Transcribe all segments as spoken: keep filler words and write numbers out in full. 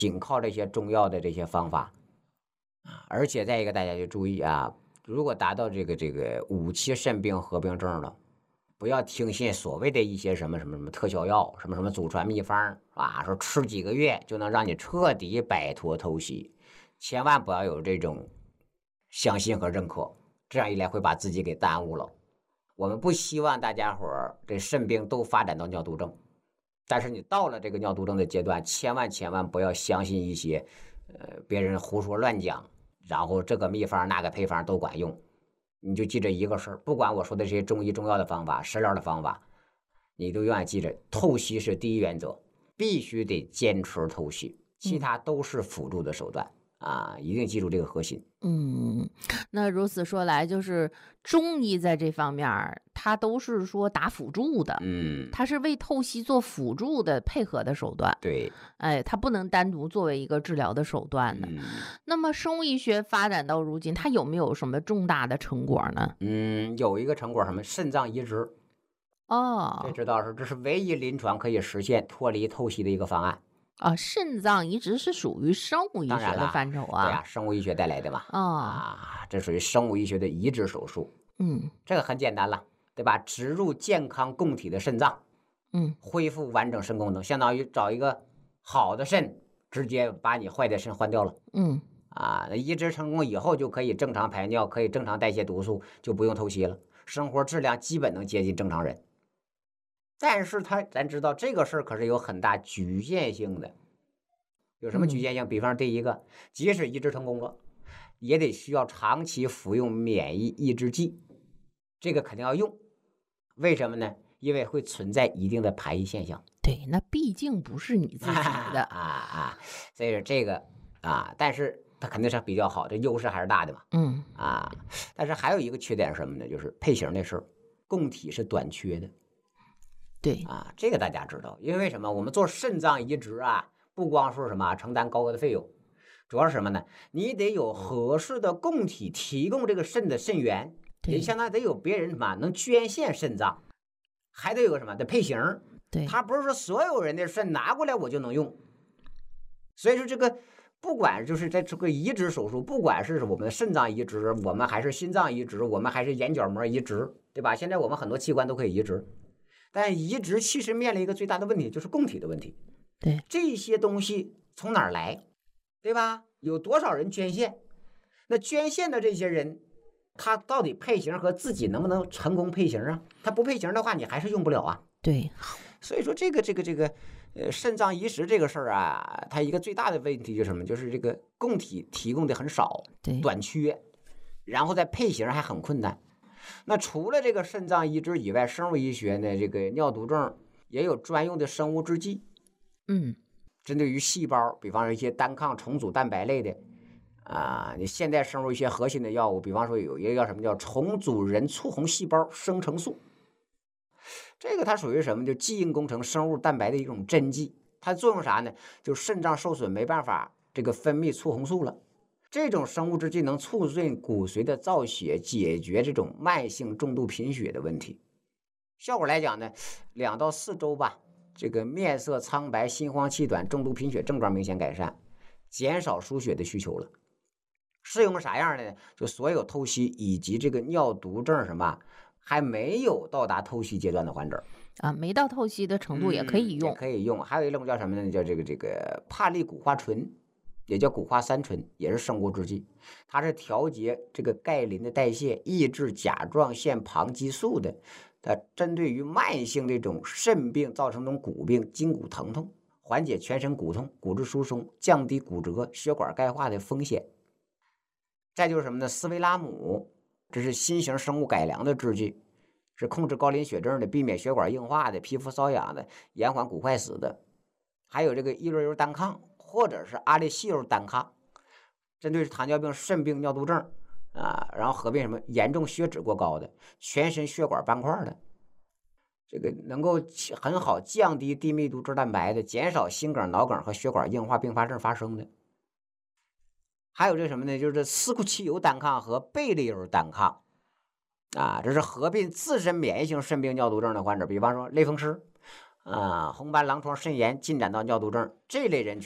仅靠这些中药的这些方法啊。而且再一个，大家就注意啊，如果达到这个这个五期肾病合并症了，不要听信所谓的一些什么什么什么特效药，什么什么祖传秘方啊，说吃几个月就能让你彻底摆脱透析，千万不要有这种相信和认可，这样一来会把自己给耽误了。我们不希望大家伙儿这肾病都发展到尿毒症，但是你到了这个尿毒症的阶段，千万千万不要相信一些呃别人胡说乱讲，然后这个秘方那个配方都管用。你就记着一个事儿，不管我说的这些中医中药的方法、食疗的方法，你都永远记着，透析是第一原则，必须得坚持透析，其他都是辅助的手段。啊，一定记住这个核心。 嗯，那如此说来，就是中医在这方面儿，它都是说打辅助的， 嗯， 它是为透析做辅助的配合的手段。 对， 哎，它不能单独作为一个治疗的手段的。 嗯那么生物医学发展到如今，它有没有什么重大的成果呢？ 嗯，有一个成果什么肾脏移植，这哦， 知道是这是唯一临床可以实现脱离透析的一个方案。 啊，肾脏移植是属于生物医学的当然了， 范畴对呀、 啊。 生物医学带来的嘛。 哦， 啊，这属于生物医学的移植手术， 嗯这个很简单了，对吧？植入健康供体的肾脏， 嗯恢复完整肾功能，相当于找一个好的肾，直接把你坏的肾换掉了。 嗯， 啊，那移植成功以后就可以正常排尿，可以正常代谢毒素，就不用透析了，生活质量基本能接近正常人。但是他咱知道这个事儿可是有很大局限性的，有什么局限性？比方第一个，即使移植成功了，也得需要长期服用免疫抑制剂，这个肯定要用。为什么呢？因为会存在一定的排异现象。 对，那毕竟不是你自己的。 啊啊，所以说这个啊，但是它肯定是比较好，这优势还是大的嘛。 嗯啊，但是还有一个缺点是什么呢？就是配型的事儿，供体是短缺的。 对， 啊，这个大家知道，因为什么？我们做肾脏移植啊，不光说什么承担高额的费用，主要是什么呢？你得有合适的供体提供这个肾的肾源，也相当于得有别人什么能捐献肾脏，还得有个什么得配型。 对， 他不是说所有人的肾拿过来我就能用，所以说这个不管就是在这个移植手术，不管是我们的肾脏移植，我们还是心脏移植，我们还是眼角膜移植，对吧？现在我们很多器官都可以移植。但移植其实面临一个最大的问题，就是供体的问题。 对， 这些东西从哪儿来，对吧？有多少人捐献？那捐献的这些人，他到底配型和自己能不能成功配型啊？他不配型的话，你还是用不了啊。 对， 所以说这个这个这个，呃，肾脏移植这个事儿啊，它一个最大的问题就是什么？就是这个供体提供的很少， 对， 短缺，然后再配型还很困难。那除了这个肾脏移植以外，生物医学呢，这个尿毒症也有专用的生物制剂， 嗯， 针对于细胞，比方说一些单抗重组蛋白类的啊，你现代生物一些核心的药物，比方说有一个叫什么叫重组人促红细胞生成素，这个它属于什么？就基因工程生物蛋白的一种针剂，它作用啥呢？就肾脏受损没办法这个分泌促红素了。这种生物制剂能促进骨髓的造血，解决这种慢性重度贫血的问题。效果来讲呢，两到四周吧，这个面色苍白、心慌气短、重度贫血症状明显改善，减少输血的需求了。适用啥样的呢？就所有透析以及这个尿毒症什么还没有到达透析阶段的患者啊，没到透析的程度也可以用， 嗯、也可以用。还有一种叫什么呢？叫这个这个帕利谷花醇。也叫谷花三醇，也是生物制剂，它是调节这个钙磷的代谢，抑制甲状腺旁激素的。它针对于慢性这种肾病造成这种骨病、筋骨疼痛，缓解全身骨痛、骨质疏松，降低骨折、血管钙化的风险。再就是什么呢？斯维拉姆，这是新型生物改良的制剂，是控制高磷血症的，避免血管硬化的，皮肤瘙痒的，延缓骨坏死的。还有这个伊瑞尤单抗。或者是阿利西尤单抗，针对糖尿病、肾病、尿毒症啊，然后合并什么严重血脂过高的、全身血管斑块的，这个能够很好降低低密度脂蛋白的，减少心梗、脑梗和血管硬化并发症发生的。还有这什么呢？就是司库奇尤单抗和贝利尤单抗啊，这是合并自身免疫性肾病、尿毒症的患者，比方说类风湿。啊，红斑狼疮、肾炎进展到尿毒症这类人群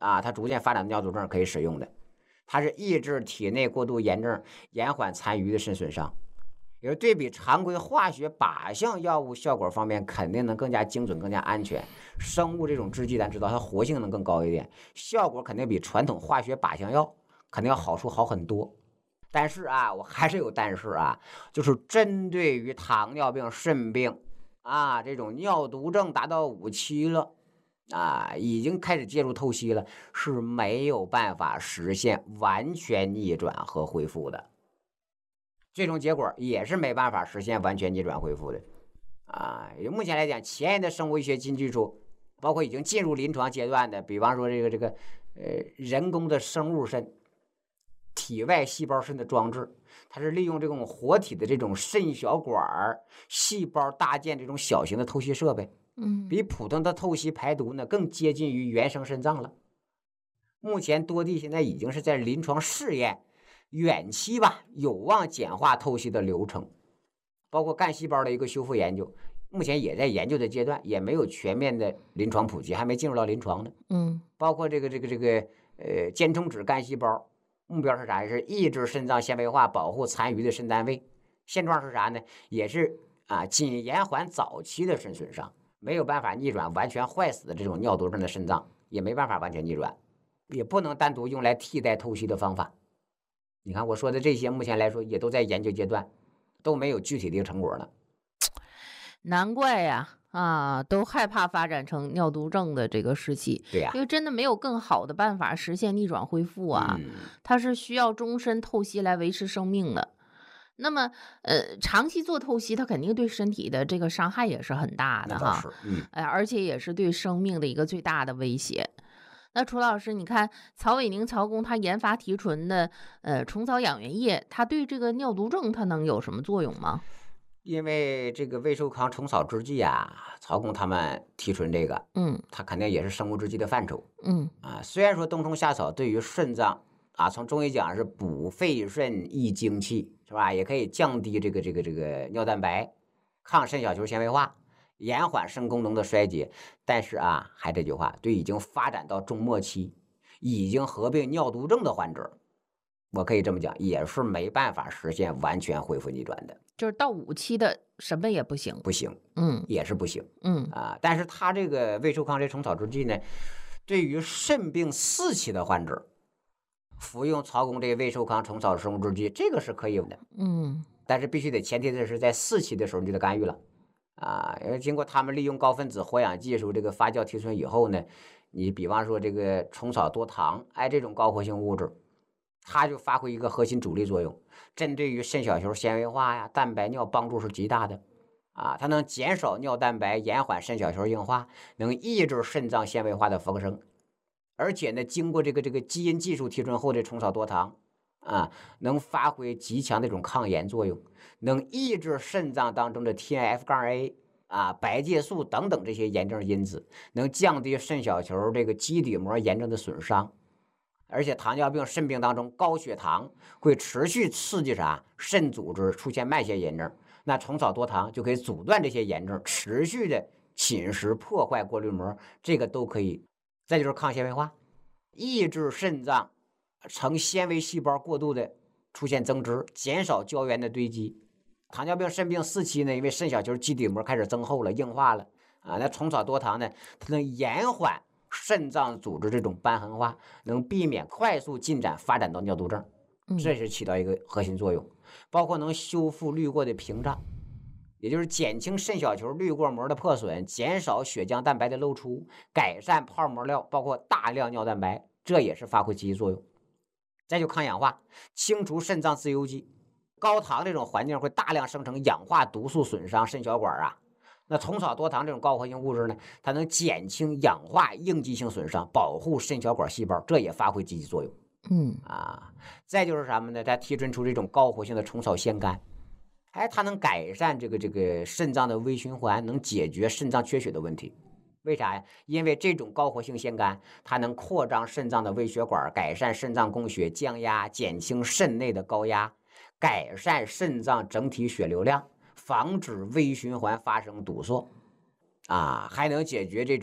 啊，它逐渐发展的尿毒症可以使用的。它是抑制体内过度炎症，延缓残余的肾损伤。也是对比常规化学靶向药物效果方面，肯定能更加精准、更加安全。生物这种制剂咱知道它活性能更高一点，效果肯定比传统化学靶向药肯定要好处好很多。但是啊，我还是有但是啊，就是针对于糖尿病、肾病啊这种尿毒症达到五期了啊，已经开始介入透析了，是没有办法实现完全逆转和恢复的。最终结果也是没办法实现完全逆转恢复的啊。目前来讲，前沿的生物医学新技术，包括已经进入临床阶段的，比方说这个这个呃人工的生物肾、体外细胞肾的装置，它是利用这种活体的这种肾小管细胞搭建这种小型的透析设备， 嗯， 比普通的透析排毒呢更接近于原生肾脏了。目前多地现在已经是在临床试验。远期吧，有望简化透析的流程，包括干细胞的一个修复研究，目前也在研究的阶段，也没有全面的临床普及，还没进入到临床呢。 嗯， 包括这个这个这个呃间充质干细胞，目标是啥？是抑制肾脏纤维化，保护残余的肾单位。现状是啥呢？也是啊，仅延缓早期的肾损伤，没有办法逆转完全坏死的这种尿毒症的肾脏，也没办法完全逆转，也不能单独用来替代透析的方法。你看我说的这些，目前来说也都在研究阶段，都没有具体的成果呢。 难怪呀，啊，都害怕发展成尿毒症的这个时期。 对呀、 因为真的没有更好的办法实现逆转恢复啊， 嗯， 它是需要终身透析来维持生命的。那么，呃，长期做透析，它肯定对身体的这个伤害也是很大的哈， 那倒是，嗯， 哎，而且也是对生命的一个最大的威胁。那楚老师，你看曹伟宁曹工他研发提纯的呃虫草养元液，它对这个尿毒症它能有什么作用吗？ 因为这个魏寿康虫草制剂啊，曹工他们提纯这个， 嗯它肯定也是生物制剂的范畴嗯啊。虽然说冬虫夏草对于肾脏啊，从中医讲是补肺肾益精气，是吧？也可以降低这个这个这个尿蛋白，抗肾小球纤维化，延缓肾功能的衰竭。但是啊，还这句话，对已经发展到中末期，已经合并尿毒症的患者，我可以这么讲，也是没办法实现完全恢复逆转的， 就是到五期的什么也不行。 不行， 嗯也是不行嗯啊。但是它这个魏寿康这虫草制剂呢，对于肾病四期的患者，服用曹公这个魏寿康虫草生物制剂，这个是可以的， 嗯但是必须得前提的是在四期的时候你就得干预了啊。因为经过他们利用高分子活氧技术这个发酵提纯以后呢，你比方说这个虫草多糖，哎，这种高活性物质，它就发挥一个核心主力作用，针对于肾小球纤维化呀、蛋白尿帮助是极大的啊。它能减少尿蛋白，延缓肾小球硬化，能抑制肾脏纤维化的风生。而且呢，经过这个这个基因技术提纯后的虫草多糖啊，能发挥极强的这种抗炎作用，能抑制肾脏当中的 T N F 杠 A 啊、白介素等等这些炎症因子，能降低肾小球这个基底膜炎症的损伤。而且糖尿病、肾病当中，高血糖会持续刺激啥肾组织出现慢性炎症，那虫草多糖就可以阻断这些炎症持续的侵蚀破坏过滤膜，这个都可以。再就是抗纤维化，抑制肾脏成纤维细胞过度的出现增殖，减少胶原的堆积。糖尿病、肾病四期呢，因为肾小球基底膜开始增厚了、硬化了啊，那虫草多糖呢，它能延缓肾脏组织这种瘢痕化，能避免快速进展发展到尿毒症，这是起到一个核心作用。包括能修复滤过的屏障，也就是减轻肾小球滤过膜的破损，减少血浆蛋白的漏出，改善泡膜料，包括大量尿蛋白，这也是发挥积极作用。再就抗氧化，清除肾脏自由基。高糖这种环境会大量生成氧化毒素，损伤肾小管啊。那虫草多糖这种高活性物质呢，它能减轻氧化应激性损伤，保护肾小管细胞，这也发挥积极作用。 嗯啊，再就是什么呢？它提纯出这种高活性的虫草酰苷，哎，它能改善这个这个肾脏的微循环，能解决肾脏缺血的问题。为啥呀？因为这种高活性酰苷，它能扩张肾脏的微血管，改善肾脏供血，降压，减轻肾内的高压，改善肾脏整体血流量，防止微循环发生堵塞，啊，还能解决这种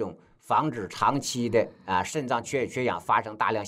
防止长期的啊肾脏缺血缺氧发生大量